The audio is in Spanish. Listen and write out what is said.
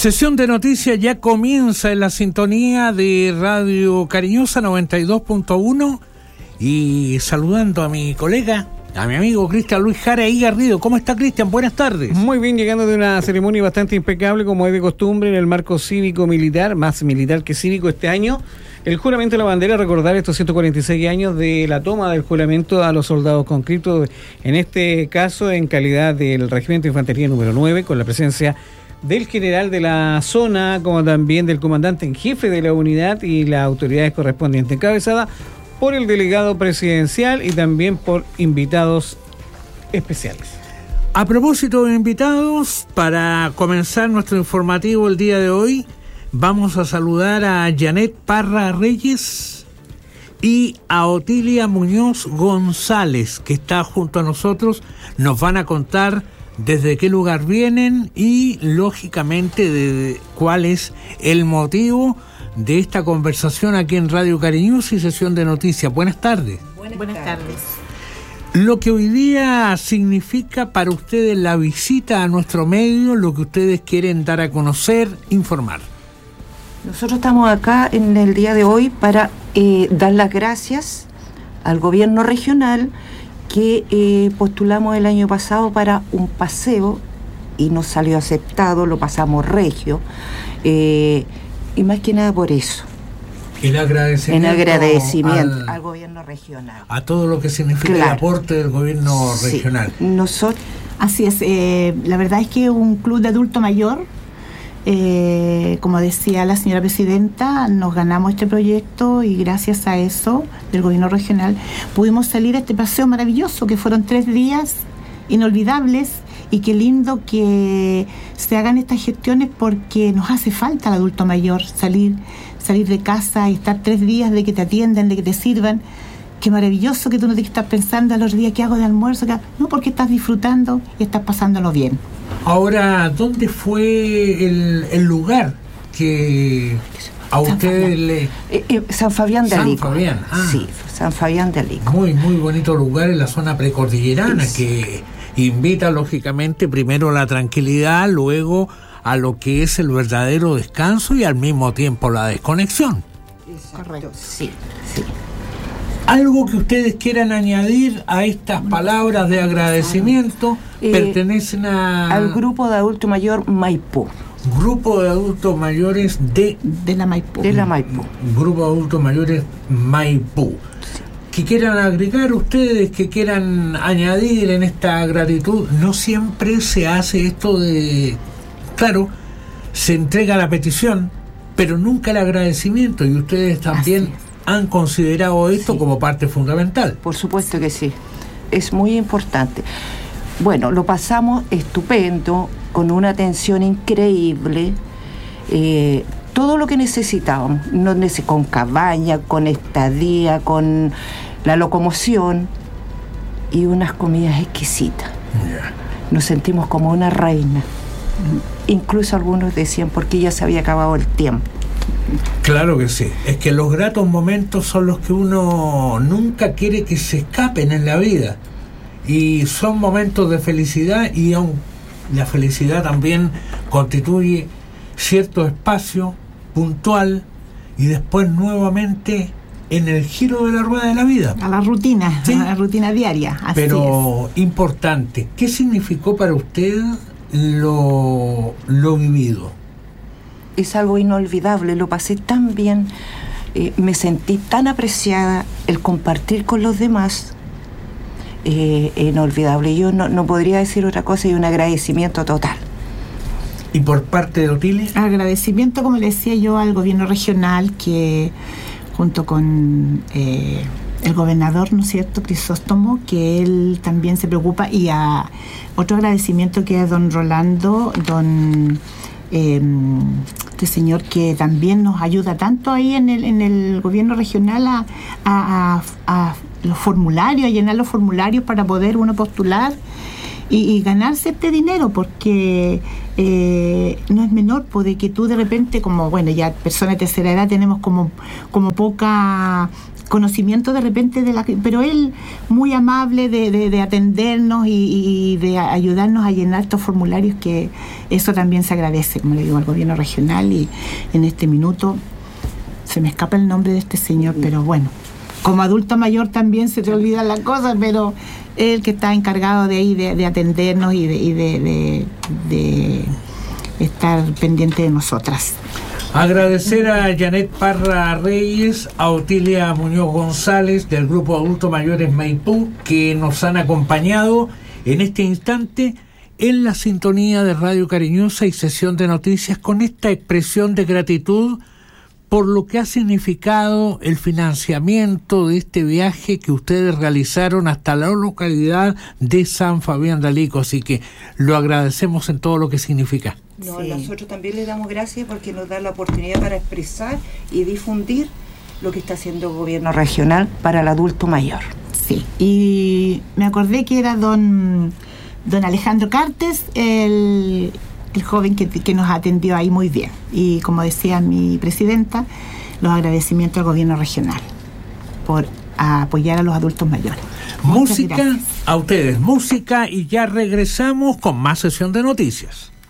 Sesión de noticias ya comienza en la sintonía de Radio Cariñosa 92.1 y saludando a mi colega, a mi amigo Cristian Luis Jara y Garrido. ¿Cómo está, Cristian? Buenas tardes. Muy bien, llegando de una ceremonia bastante impecable, como es de costumbre, en el marco cívico-militar, más militar que cívico este año. El juramento de la bandera, recordar estos 146 años de la toma del juramento a los soldados conscriptos, en este caso en calidad del Regimiento de Infantería número 9, con la presencia del general de la zona, como también del comandante en jefe de la unidad y las autoridades correspondientes, encabezada por el delegado presidencial y también por invitados especiales. A propósito de invitados, para comenzar nuestro informativo el día de hoy, vamos a saludar a Janet Parra Reyes y a Otilia Muñoz González, que está junto a nosotros. Nos van a contar desde qué lugar vienen y, lógicamente, de cuál es el motivo de esta conversación aquí en Radio Cariñosa y Sesión de Noticias. Buenas tardes. Buenas tardes. Lo que hoy día significa para ustedes la visita a nuestro medio, lo que ustedes quieren dar a conocer, informar. Nosotros estamos acá en el día de hoy para dar las gracias al gobierno regional que postulamos el año pasado para un paseo y nos salió aceptado, lo pasamos regio, y más que nada por eso. El agradecimiento al gobierno regional. A todo lo que significa el aporte del gobierno regional. Así es, la verdad es que un club de adulto mayor, como decía la señora presidenta, nos ganamos este proyecto y gracias a eso del gobierno regional pudimos salir a este paseo maravilloso, que fueron 3 días inolvidables, y qué lindo que se hagan estas gestiones porque nos hace falta al adulto mayor salir de casa y estar 3 días de que te atiendan, de que te sirvan. Qué maravilloso que tú no te estás pensando a los días que hago de almuerzo, no, porque estás disfrutando y estás pasándolo bien. Ahora, ¿dónde fue el lugar que a ustedes le... San Fabián de Alico. San Fabián, Sí, San Fabián de Alico. Muy, muy bonito lugar en la zona precordillerana, que invita, lógicamente, primero a la tranquilidad, luego a lo que es el verdadero descanso y al mismo tiempo la desconexión. Correcto, sí. ¿Algo que ustedes quieran añadir a estas palabras de agradecimiento? Pertenecen al grupo de adulto mayor Maipú. Grupo de adultos mayores de la Maipú. Grupo de adultos mayores Maipú. Sí. Que quieran agregar ustedes, que quieran añadir en esta gratitud. No siempre se hace esto de... Claro, se entrega la petición, pero nunca el agradecimiento, y ustedes también han considerado esto como parte fundamental. Por supuesto que sí, es muy importante. Bueno, lo pasamos estupendo, con una atención increíble, todo lo que necesitábamos, con cabaña, con estadía, con la locomoción y unas comidas exquisitas. Nos sentimos como una reina. Incluso algunos decían, porque ya se había acabado el tiempo. Claro que sí, es que los gratos momentos son los que uno nunca quiere que se escapen en la vida, y son momentos de felicidad, y aún la felicidad también constituye cierto espacio puntual y después nuevamente en el giro de la rueda de la vida. A la rutina, ¿sí? A la rutina diaria. Así Pero es importante, ¿qué significó para usted lo vivido? Es algo inolvidable, lo pasé tan bien, me sentí tan apreciada, el compartir con los demás, inolvidable. Yo no podría decir otra cosa, y un agradecimiento total. ¿Y por parte de Otilia? Agradecimiento, como le decía yo, al gobierno regional, que junto con el gobernador, ¿no es cierto?, Crisóstomo, que él también se preocupa, y a otro agradecimiento que a don Rolando, este señor que también nos ayuda tanto ahí en el gobierno regional a los formularios, a llenar los formularios para poder uno postular y ganarse este dinero, porque no es menor, de que tú de repente, como bueno, ya personas de tercera edad tenemos como poca conocimiento de repente pero él muy amable de atendernos y de ayudarnos a llenar estos formularios, que eso también se agradece, como le digo, al gobierno regional. Y en este minuto se me escapa el nombre de este señor, pero bueno, como adulto mayor también se te olvidan las cosas, pero él que está encargado de ahí de atendernos y de estar pendiente de nosotras. Agradecer a Janet Parra Reyes, a Otilia Muñoz González del Grupo Adultos Mayores Maipú, que nos han acompañado en este instante en la sintonía de Radio Cariñosa y Sesión de Noticias, con esta expresión de gratitud por lo que ha significado el financiamiento de este viaje que ustedes realizaron hasta la localidad de San Fabián de Alico. Así que lo agradecemos en todo lo que significa. No, sí. Nosotros también le damos gracias porque nos da la oportunidad para expresar y difundir lo que está haciendo el gobierno regional para el adulto mayor. Sí, y me acordé que era don Alejandro Cartes, el joven que nos atendió ahí muy bien. Y como decía mi presidenta, los agradecimientos al gobierno regional por apoyar a los adultos mayores. Música, a ustedes, música, y ya regresamos con más Sesión de Noticias.